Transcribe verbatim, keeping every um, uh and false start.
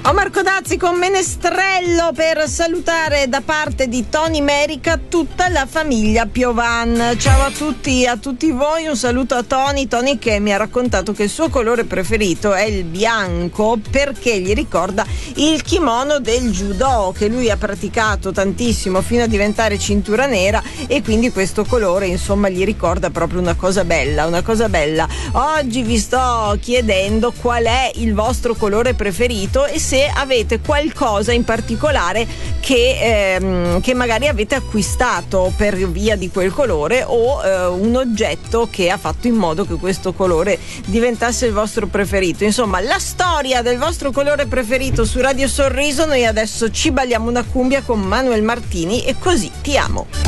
Ho Marco Dazzi con Menestrello per salutare da parte di Tony Merica tutta la famiglia Piovan. Ciao a tutti, a tutti voi, un saluto a Tony. Tony che mi ha raccontato che il suo colore preferito è il bianco perché gli ricorda il kimono del judo che lui ha praticato tantissimo fino a diventare cintura nera, e quindi questo colore insomma gli ricorda proprio una cosa bella, una cosa bella. Oggi vi sto chiedendo qual è il vostro colore preferito e se avete qualcosa in particolare che, ehm, che magari avete acquistato per via di quel colore, o eh, un oggetto che ha fatto in modo che questo colore diventasse il vostro preferito. Insomma, la storia del vostro colore preferito su Radio Sorriso. Noi adesso ci balliamo una cumbia con Manuel Martini e Così ti amo.